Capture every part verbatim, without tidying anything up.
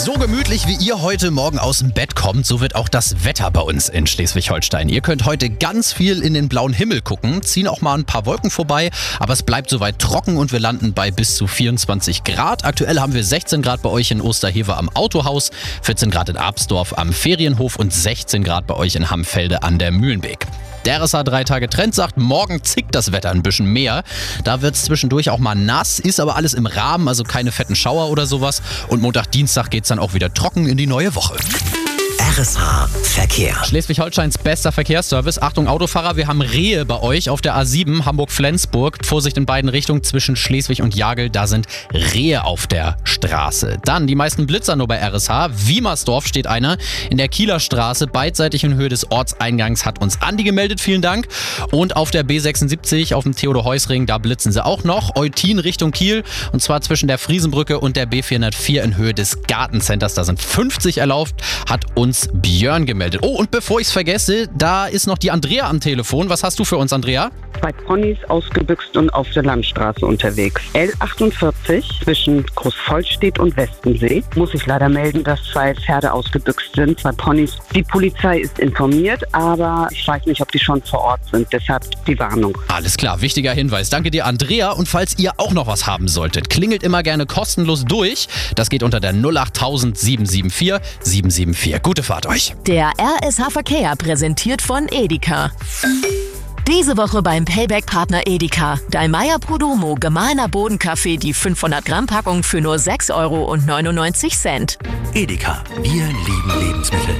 So gemütlich wie ihr heute Morgen aus dem Bett kommt, so wird auch das Wetter bei uns in Schleswig-Holstein. Ihr könnt heute ganz viel in den blauen Himmel gucken, ziehen auch mal ein paar Wolken vorbei, aber es bleibt soweit trocken und wir landen bei bis zu vierundzwanzig Grad. Aktuell haben wir sechzehn Grad bei euch in Osterhever am Autohaus, vierzehn Grad in Absdorf am Ferienhof und sechzehn Grad bei euch in Hamfelde an der Mühlenbeek. Der R S H drei Tage Trend sagt, morgen zickt das Wetter ein bisschen mehr. Da wird es zwischendurch auch mal nass, ist aber alles im Rahmen, also keine fetten Schauer oder sowas. Und Montag, Dienstag geht es dann auch wieder trocken in die neue Woche. R S H Verkehr. Schleswig-Holsteins bester Verkehrsservice. Achtung Autofahrer, wir haben Rehe bei euch auf der A sieben Hamburg-Flensburg. Vorsicht in beiden Richtungen zwischen Schleswig und Jagel, da sind Rehe auf der Straße. Dann die meisten Blitzer nur bei R S H. Wiemersdorf steht einer in der Kieler Straße, beidseitig in Höhe des Ortseingangs, hat uns Andi gemeldet, vielen Dank. Und auf der B sechsundsiebzig auf dem Theodor-Heuss-Ring, da blitzen sie auch noch. Eutin Richtung Kiel und zwar zwischen der Friesenbrücke und der B vierhundertvier in Höhe des Gartencenters. Da sind fünfzig erlaubt, hat uns Björn gemeldet. Oh, und bevor ich es vergesse, da ist noch die Andrea am Telefon. Was hast du für uns, Andrea? Bei Ponys ausgebüxt und auf der Landstraße unterwegs. L achtundvierzig zwischen Großvollstedt und Westensee. Muss ich leider melden, dass zwei Pferde ausgebüxt sind, zwei Ponys. Die Polizei ist informiert, aber ich weiß nicht, ob die schon vor Ort sind. Deshalb die Warnung. Alles klar, wichtiger Hinweis. Danke dir, Andrea. Und falls ihr auch noch was haben solltet, klingelt immer gerne kostenlos durch. Das geht unter der null acht null null sieben sieben vier sieben sieben vier. Gute Fahrt euch. Der R S H Verkehr präsentiert von Edeka. Diese Woche beim Payback-Partner Edeka. Dallmayr Prodomo gemahlener Bodenkaffee, die fünfhundert Gramm Packung für nur sechs Euro neunundneunzig. Edeka, wir lieben Lebensmittel.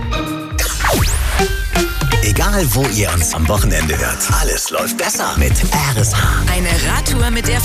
Egal wo ihr uns am Wochenende hört, alles läuft besser mit R S H. Eine Radtour mit der